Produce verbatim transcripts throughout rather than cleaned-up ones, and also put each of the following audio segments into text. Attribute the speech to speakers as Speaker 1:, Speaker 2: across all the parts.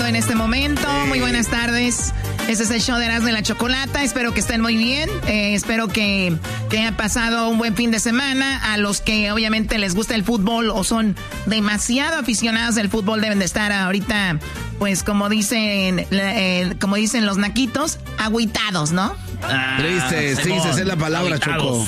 Speaker 1: en este momento. Muy buenas tardes. Este es el show de Erasmo y la Chocolata. Espero que estén muy bien. Eh, espero que, que hayan pasado un buen fin de semana. A los que obviamente les gusta el fútbol o son demasiado aficionados del fútbol deben de estar ahorita, pues como dicen, eh, como dicen los naquitos, agüitados, ¿no?
Speaker 2: Ah, Triste, sí, esa es la palabra, Choco.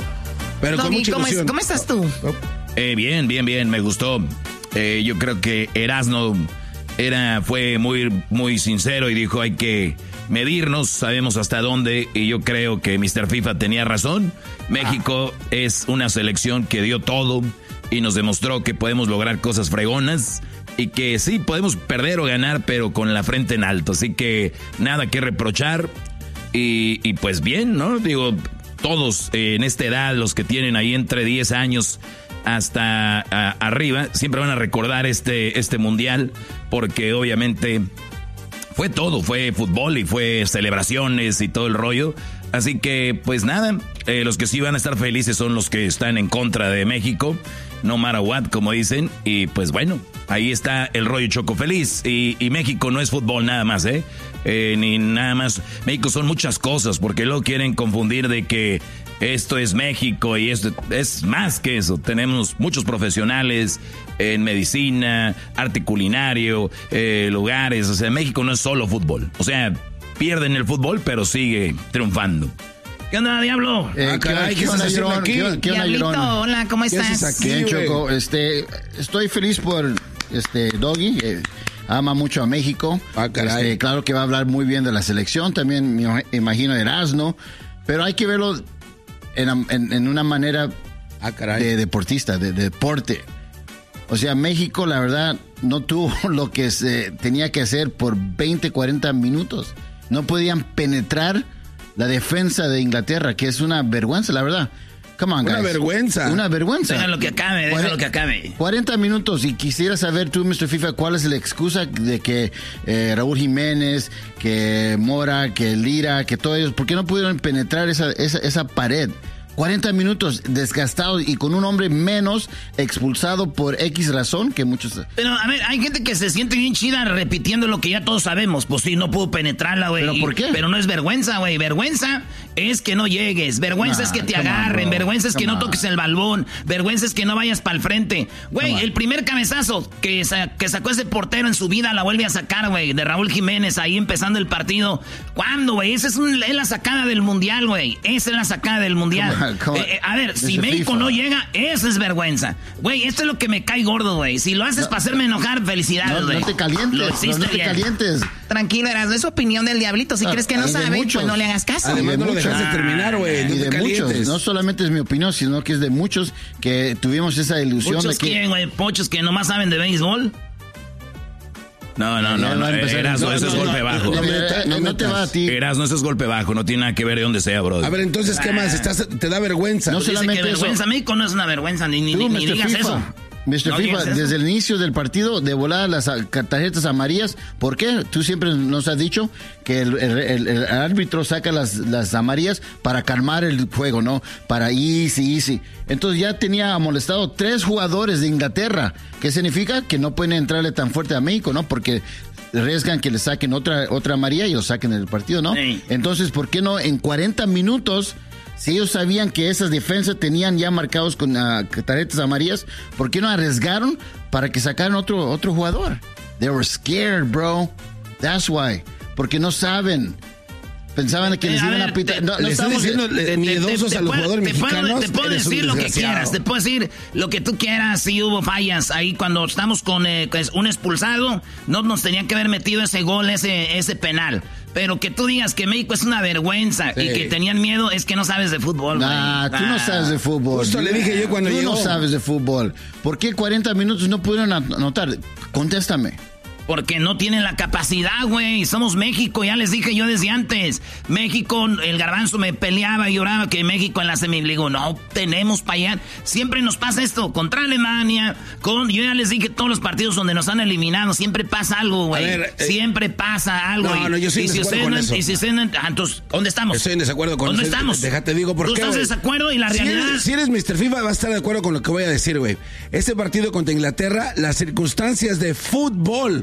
Speaker 2: Pero
Speaker 1: Doggy,
Speaker 2: con mucha
Speaker 1: ¿cómo, es,
Speaker 2: ilusión.
Speaker 1: ¿Cómo estás tú?
Speaker 3: Eh, bien, bien, bien, me gustó. Eh, yo creo que Erasmo era, fue muy, muy sincero y dijo hay que medirnos, sabemos hasta dónde, y yo creo que mister FIFA tenía razón. México ah. es una selección que dio todo y nos demostró que podemos lograr cosas fregonas y que sí, podemos perder o ganar, pero con la frente en alto, así que nada que reprochar y, y pues bien, ¿no? Digo, todos eh, en esta edad, los que tienen ahí entre diez años hasta a, arriba, siempre van a recordar este, este mundial, porque obviamente fue todo, fue fútbol y fue celebraciones y todo el rollo. Así que, pues nada, eh, los que sí van a estar felices son los que están en contra de México, no matter what, como dicen. Y pues bueno, ahí está el rollo, Choco, feliz. Y, y México no es fútbol nada más, ¿eh? eh ni nada más. México son muchas cosas, porque luego quieren confundir de que esto es México y esto es más que eso. Tenemos muchos profesionales en medicina, arte culinario, eh, lugares. O sea, México no es solo fútbol. O sea, pierden el fútbol, pero sigue triunfando. ¿Qué onda, Diablo?
Speaker 4: Eh,
Speaker 2: ah, caray, ¿qué estás haciendo aquí?
Speaker 1: ¿Qué, qué Diablito, hola, ¿cómo estás?
Speaker 4: Aquí, Bien, Choco. Este, estoy feliz por este Doggy. Eh, ama mucho a México.
Speaker 2: Ah, caray.
Speaker 4: Este, claro que va a hablar muy bien de la selección. También me imagino Erasmo. Pero hay que verlo en, en, en una manera
Speaker 2: ah, caray.
Speaker 4: de deportista, de, de deporte. O sea, México, la verdad, no tuvo lo que se tenía que hacer por veinte, cuarenta minutos. No podían penetrar la defensa de Inglaterra, que es una vergüenza, la verdad. Come on, guys.
Speaker 2: Una vergüenza.
Speaker 4: Una vergüenza.
Speaker 3: Déjalo que acabe, déjalo que acabe.
Speaker 4: cuarenta minutos, y quisiera saber tú, mister FIFA, cuál es la excusa de que eh, Raúl Jiménez, que Mora, que Lira, que todos ellos, ¿por qué no pudieron penetrar esa, esa, esa pared? cuarenta minutos desgastados y con un hombre menos expulsado por X razón que muchos...
Speaker 3: Pero, a ver, hay gente que se siente bien chida repitiendo lo que ya todos sabemos. Pues sí, no pudo penetrarla, güey.
Speaker 4: ¿Pero por qué?
Speaker 3: Pero no es vergüenza, güey. Vergüenza es que no llegues. Vergüenza nah, es que te agarren. On, vergüenza es que no toques el balón. Vergüenza es que no vayas para el frente. Güey, el primer cabezazo que, sa que sacó ese portero en su vida la vuelve a sacar, güey. De Raúl Jiménez ahí empezando el partido. ¿Cuándo, güey? Esa es, un, es la sacada del mundial, güey. Esa es la sacada del mundial. Eh, eh, a ver, si México no llega, eso es vergüenza. Güey, esto es lo que me cae gordo, güey. Si lo haces no, para hacerme enojar, felicidades, güey.
Speaker 4: No, no te calientes,
Speaker 3: lo
Speaker 4: no, no te
Speaker 3: bien.
Speaker 4: calientes.
Speaker 1: Tranquilo, Erasmo, es su opinión del Diablito. Si ah, crees que no sabe, muchos. pues no le hagas caso.
Speaker 2: Además, no lo dejas de terminar, güey. No
Speaker 4: y de muchos, no solamente es mi opinión, sino que es de muchos que tuvimos esa ilusión.
Speaker 3: ¿Muchos
Speaker 4: de que...
Speaker 3: quién, güey? ¿Pochos que nomás saben de béisbol? No, no, no, no, Erasmo, eso es golpe bajo.
Speaker 4: No te va a ti.
Speaker 3: Erasmo, eso es golpe bajo, no tiene nada que ver de dónde sea, bro.
Speaker 2: A ver, entonces, ¿qué más? Estás, te da vergüenza.
Speaker 4: No
Speaker 3: solamente que vergüenza, México no es una vergüenza, ni, ni, ni digas
Speaker 4: FIFA.
Speaker 3: eso.
Speaker 4: mister
Speaker 3: No
Speaker 4: FIFA, desde el inicio del partido, de volada las tarjetas amarillas. ¿Por qué? Tú siempre nos has dicho que el, el, el, el árbitro saca las, las amarillas para calmar el juego, ¿no? Para easy, easy. Entonces ya tenía molestado tres jugadores de Inglaterra. ¿Qué significa? Que no pueden entrarle tan fuerte a México, ¿no? Porque arriesgan que le saquen otra, otra amarilla y lo saquen del partido, ¿no? Sí. Entonces, ¿por qué no en cuarenta minutos... Si ellos sabían que esas defensas tenían ya marcados con uh, tarjetas amarillas, ¿por qué no arriesgaron para que sacaran otro, otro jugador? They were scared, bro. That's why. Porque no saben. Pensaban que eh, les iban a, a pitar. No,
Speaker 2: no estamos diciendo miedosos te, te, a los puedo, jugadores
Speaker 3: te
Speaker 2: mexicanos.
Speaker 3: Puedo, te puedo decir lo que quieras. Te puedo decir lo que tú quieras. Sí hubo fallas. Ahí cuando estamos con eh, un expulsado, no nos tenían que haber metido ese gol, ese, ese penal. Pero que tú digas que México es una vergüenza sí. y que tenían miedo, es que no sabes de fútbol.
Speaker 4: Nah, tú no sabes de fútbol.
Speaker 2: Justo le dije yo cuando
Speaker 4: Tú
Speaker 2: llegó.
Speaker 4: no sabes de fútbol. ¿Por qué cuarenta minutos no pudieron anotar? Contéstame.
Speaker 3: Porque no tienen la capacidad, güey. Somos México, ya les dije yo desde antes. México, el Garbanzo me peleaba y lloraba que México en la semi. Le digo, no tenemos para allá. Siempre nos pasa esto. Contra Alemania, con yo ya les dije todos los partidos donde nos han eliminado. Siempre pasa algo, güey. Eh, siempre pasa algo.
Speaker 2: No, no, yo estoy en desacuerdo con eso.
Speaker 3: Y si ustedes no, entonces, ¿dónde estamos?
Speaker 2: Estoy en desacuerdo con eso.
Speaker 3: ¿Dónde estamos?
Speaker 2: Déjate digo por
Speaker 3: qué. ¿Tú estás en desacuerdo? Y la
Speaker 2: si
Speaker 3: realidad...
Speaker 2: Eres, si eres mister FIFA, vas a estar de acuerdo con lo que voy a decir, güey. Este partido contra Inglaterra, las circunstancias de fútbol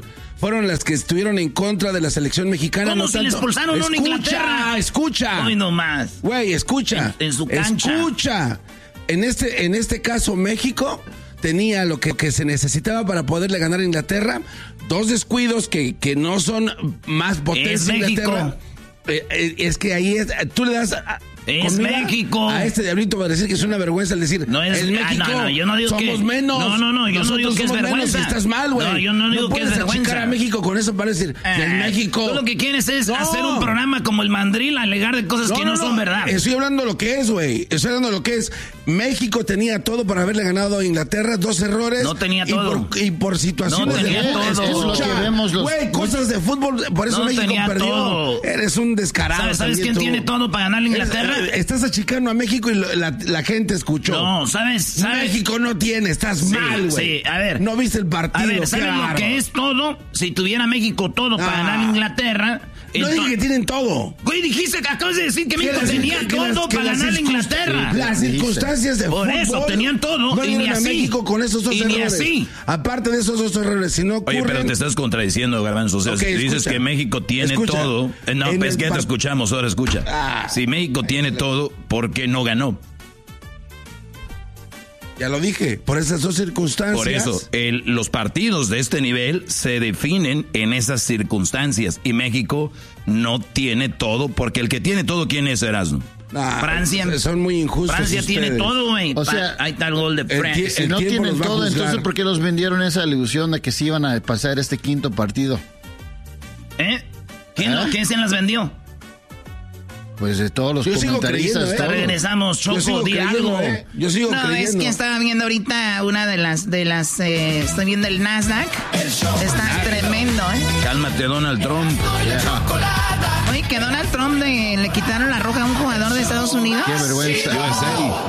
Speaker 2: fueron las que estuvieron en contra de la selección mexicana.
Speaker 1: ¿Cómo
Speaker 2: no
Speaker 1: si
Speaker 2: tanto.
Speaker 1: le expulsaron
Speaker 2: escucha,
Speaker 1: uno en Inglaterra?
Speaker 2: Escucha,
Speaker 1: Hoy nomás.
Speaker 2: Güey, escucha.
Speaker 1: En, en su cancha.
Speaker 2: Escucha. En este, en este caso, México tenía lo que, que se necesitaba para poderle ganar a Inglaterra. Dos descuidos que, que no son más potencia.
Speaker 1: Es México.
Speaker 2: Eh, eh, es que ahí es, tú le das... A,
Speaker 1: Es México.
Speaker 2: A este diablito va a decir que es una vergüenza el decir.
Speaker 1: No es,
Speaker 2: es México.
Speaker 1: Ah, no, no, yo no digo
Speaker 2: somos
Speaker 1: que,
Speaker 2: menos.
Speaker 1: No, no, no, yo no digo que es vergüenza.
Speaker 2: Menos, estás mal, güey.
Speaker 1: No, yo no digo
Speaker 2: no
Speaker 1: que es vergüenza.
Speaker 2: A México con eso para decir
Speaker 1: Ah,
Speaker 2: que es México.
Speaker 1: Tú lo que quieres es
Speaker 2: no.
Speaker 1: hacer un programa como el Mandril, alegar de cosas
Speaker 2: no,
Speaker 1: que no,
Speaker 2: no
Speaker 1: son verdad.
Speaker 2: Estoy hablando de lo que es, güey. Estoy hablando de lo que es. México tenía todo para haberle ganado a Inglaterra, dos errores.
Speaker 1: No tenía
Speaker 2: y
Speaker 1: todo.
Speaker 2: Por, y por situaciones
Speaker 1: No tenía
Speaker 2: de
Speaker 1: todo.
Speaker 4: Es lo que vemos los...
Speaker 2: Güey, cosas de fútbol, por eso
Speaker 1: No
Speaker 2: México
Speaker 1: tenía
Speaker 2: perdió.
Speaker 1: todo.
Speaker 2: Eres un descarado.
Speaker 1: ¿Sabes, ¿sabes
Speaker 2: también
Speaker 1: quién
Speaker 2: tú.
Speaker 1: tiene todo para ganar a Inglaterra?
Speaker 2: Es, eh, estás achicando a México y lo, la, la gente escuchó.
Speaker 1: No, ¿sabes? ¿sabes?
Speaker 2: México no tiene, estás
Speaker 1: Sí,
Speaker 2: mal, güey.
Speaker 1: sí, a ver.
Speaker 2: No viste el partido.
Speaker 1: A ver, ¿sabes
Speaker 2: claro.
Speaker 1: lo que es todo? Si tuviera México todo para
Speaker 2: Ah.
Speaker 1: ganar a Inglaterra...
Speaker 2: No
Speaker 1: entonces-
Speaker 2: dije que tienen todo.
Speaker 1: Güey, dijiste que acabas de decir que
Speaker 2: Que
Speaker 1: México
Speaker 2: las-
Speaker 1: tenía
Speaker 2: que
Speaker 1: todo
Speaker 2: las- que
Speaker 1: para
Speaker 2: las
Speaker 1: ganar a
Speaker 2: circun-
Speaker 1: Inglaterra.
Speaker 2: Las circunstancias de
Speaker 1: Por
Speaker 2: fútbol.
Speaker 1: eso, tenían todo,
Speaker 2: No
Speaker 1: y ni
Speaker 2: dieron a
Speaker 1: así.
Speaker 2: México con esos dos
Speaker 1: Y ni
Speaker 2: errores.
Speaker 1: así.
Speaker 2: Aparte de esos dos errores, si no ocurren...
Speaker 3: Oye, pero te estás contradiciendo, Garbanzo. O sea,
Speaker 2: Ok,
Speaker 3: si dices
Speaker 2: escucha.
Speaker 3: que México tiene
Speaker 2: Escucha.
Speaker 3: todo. eh, No,
Speaker 2: En
Speaker 3: pues
Speaker 2: el
Speaker 3: que ya te
Speaker 2: par-
Speaker 3: escuchamos, ahora escucha.
Speaker 2: Ah.
Speaker 3: Si México tiene todo, ¿por qué no ganó?
Speaker 2: Ya lo dije, por esas dos circunstancias.
Speaker 3: Por eso, el- los partidos de este nivel se definen en esas circunstancias. Y México no tiene todo, porque el que tiene todo, ¿quién es, Erasmo?
Speaker 2: Nah,
Speaker 1: Francia.
Speaker 2: Son muy injustos.
Speaker 1: Francia tiene
Speaker 2: ustedes.
Speaker 1: todo, güey.
Speaker 4: O sea,
Speaker 1: Pa- ahí está el gol de
Speaker 2: el
Speaker 1: Francia.
Speaker 2: tie-
Speaker 4: Si no
Speaker 2: tiempo
Speaker 4: tienen
Speaker 2: los va a
Speaker 4: todo,
Speaker 2: juzgar.
Speaker 4: entonces ¿por qué nos vendieron esa ilusión de que sí iban a pasar este quinto partido?
Speaker 1: ¿Eh? ¿Quién,
Speaker 4: ¿Eh?
Speaker 1: ¿Quién se las vendió?
Speaker 4: Pues de todos los
Speaker 2: Yo sigo
Speaker 4: comentaristas.
Speaker 2: creyendo, ¿eh?
Speaker 4: todo.
Speaker 1: Regresamos,
Speaker 2: Yo sigo
Speaker 1: Choco, di
Speaker 2: creyendo,
Speaker 1: algo.
Speaker 2: ¿eh? Yo sigo
Speaker 1: No,
Speaker 2: creyendo.
Speaker 1: es que estaba viendo ahorita una de las, de las, eh, estoy viendo el Nasdaq. Está tremendo, ¿eh?
Speaker 3: Cálmate, Donald Trump.
Speaker 1: Oye, que Donald Trump de- le quitaron la roja a un jugador de Estados Unidos.
Speaker 4: Qué vergüenza.